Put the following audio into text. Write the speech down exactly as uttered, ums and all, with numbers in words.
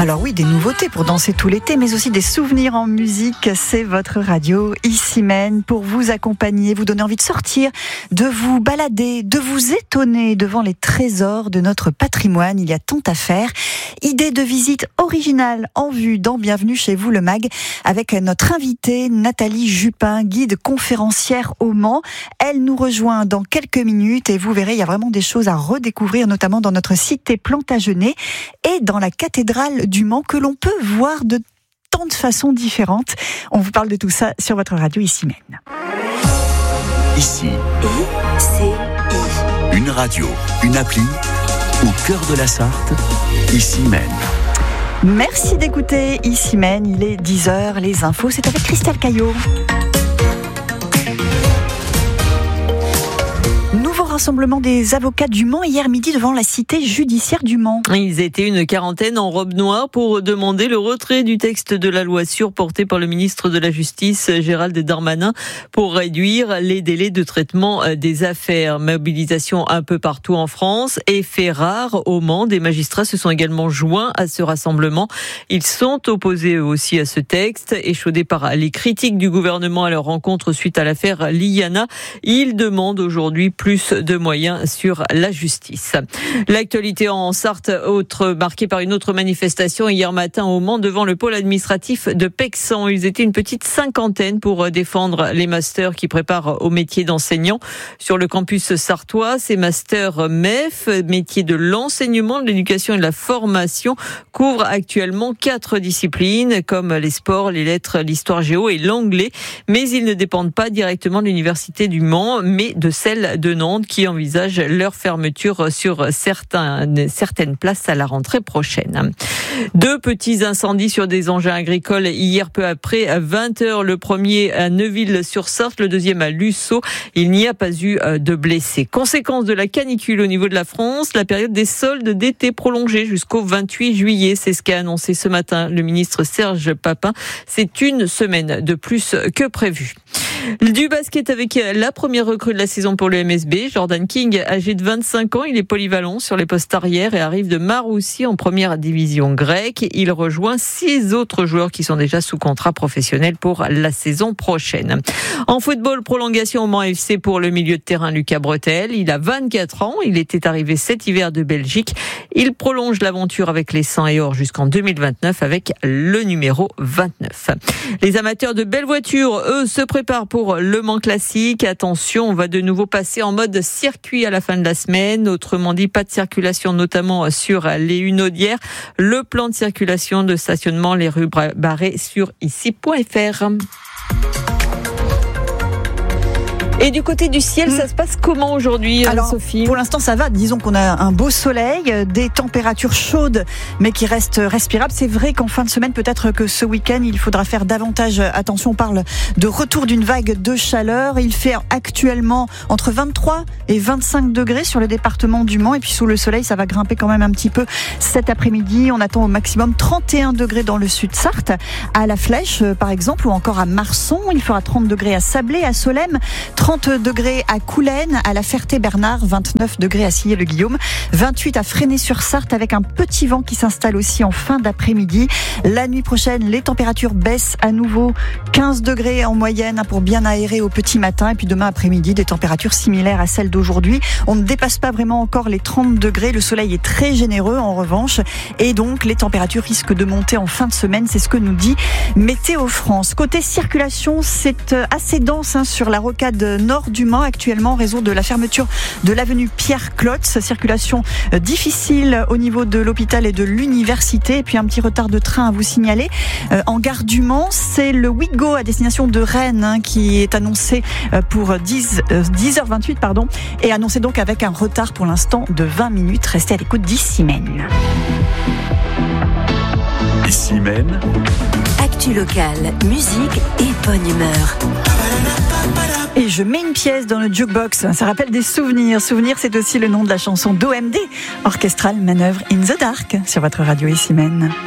Alors oui, des nouveautés pour danser tout l'été, mais aussi des souvenirs en musique. C'est votre radio Ici-Mène pour vous accompagner, vous donner envie de sortir, de vous balader, de vous étonner devant les trésors de notre patrimoine. Il y a tant à faire. Idée de visite originale en vue dans Bienvenue chez vous le Mag avec notre invitée Nathalie Jupin, guide conférencière au Mans. Elle nous rejoint dans quelques minutes et vous verrez, il y a vraiment des choses à redécouvrir, notamment dans notre cité Plantagenet et dans la cathédrale du Mans que l'on peut voir de tant de façons différentes. On vous parle de tout ça sur votre radio Ici-Mène. Ici, I C I. Une radio, une appli, au cœur de la Sarthe, Ici-Mène. Merci d'écouter Ici-Mène, il est dix heures, les infos, c'est avec Christelle Caillot. Nouveau rassemblement des avocats du Mans hier midi devant la cité judiciaire du Mans. Ils étaient une quarantaine en robe noire pour demander le retrait du texte de la loi sûre porté par le ministre de la Justice Gérald Darmanin pour réduire les délais de traitement des affaires. Mobilisation un peu partout en France et fait rare au Mans. Des magistrats se sont également joints à ce rassemblement. Ils sont opposés eux aussi à ce texte, échaudés par les critiques du gouvernement à leur rencontre suite à l'affaire Liliana. Ils demandent aujourd'hui plus de moyens sur la justice. L'actualité en Sarthe, autre, marquée par une autre manifestation hier matin au Mans devant le pôle administratif de Pexan. Ils étaient une petite cinquantaine pour défendre les masters qui préparent au métier d'enseignant sur le campus sartois. Ces masters M E F, métier de l'enseignement, de l'éducation et de la formation, couvrent actuellement quatre disciplines comme les sports, les lettres, l'histoire géo et l'anglais. Mais ils ne dépendent pas directement de l'université du Mans, mais de celle de Nantes qui envisage leur fermeture sur certains, certaines places à la rentrée prochaine. Deux petits incendies sur des engins agricoles hier peu après vingt heures. Le premier à Neuville-sur-Sarthe, le deuxième à Luçon. Il n'y a pas eu de blessés. Conséquence de la canicule au niveau de la France, la période des soldes d'été prolongée jusqu'au vingt-huit juillet. C'est ce qu'a annoncé ce matin le ministre Serge Papin. C'est une semaine de plus que prévu. Du basket avec la première recrue de la saison pour le M S B, Jordan King, âgé de vingt-cinq ans, il est polyvalent sur les postes arrière et arrive de Maroussi en première division grecque. Il rejoint six autres joueurs qui sont déjà sous contrat professionnel pour la saison prochaine. En football, prolongation au Mans F C pour le milieu de terrain Lucas Bretel. Il a vingt-quatre ans, il était arrivé cet hiver de Belgique. Il prolonge l'aventure avec les cent et or jusqu'en deux mille vingt-neuf avec le numéro vingt-neuf. Les amateurs de belles voitures, eux, se préparent pour le Mans Classique. Attention, on va de nouveau passer en mode circuit à la fin de la semaine. Autrement dit, pas de circulation, notamment sur les Hunaudières. Le plan de circulation de stationnement, les rues barrées sur ici point f r. Et du côté du ciel, mmh. ça se passe comment aujourd'hui, Alors, Sophie ? Pour l'instant, ça va. Disons qu'on a un beau soleil, des températures chaudes, mais qui restent respirables. C'est vrai qu'en fin de semaine, peut-être que ce week-end, il faudra faire davantage attention. On parle de retour d'une vague de chaleur. Il fait actuellement entre vingt-trois et vingt-cinq degrés sur le département du Mans. Et puis sous le soleil, ça va grimper quand même un petit peu cet après-midi. On attend au maximum trente et un degrés dans le sud Sarthe, à La Flèche, par exemple, ou encore à Marson. Il fera trente degrés à Sablé, à Solesmes, trente degrés à Coulennes, à La Ferté-Bernard, vingt-neuf degrés à Sillé-le-Guillaume, vingt-huit à Fresnay-sur-Sarthe avec un petit vent qui s'installe aussi en fin d'après-midi. La nuit prochaine, les températures baissent à nouveau, quinze degrés en moyenne pour bien aérer au petit matin. Et puis demain après-midi, des températures similaires à celles d'aujourd'hui. On ne dépasse pas vraiment encore les trente degrés. Le soleil est très généreux en revanche. Et donc, les températures risquent de monter en fin de semaine. C'est ce que nous dit Météo France. Côté circulation, c'est assez dense hein, sur la rocade nord du Mans actuellement en raison de la fermeture de l'avenue Pierre-Clotz. Circulation difficile au niveau de l'hôpital et de l'université. Et puis un petit retard de train à vous signaler. Euh, en gare du Mans, c'est le Ouigo à destination de Rennes hein, qui est annoncé pour dix heures vingt-huit pardon, et annoncé donc avec un retard pour l'instant de vingt minutes. Restez à l'écoute d'Ici-Mène. Ici-Mène. Actu locale, musique et bonne humeur. Et je mets une pièce dans le jukebox. Ça rappelle des souvenirs. Souvenirs, c'est aussi le nom de la chanson d'O M D, Orchestral Manœuvre in the Dark, sur votre radio Ici-Mène.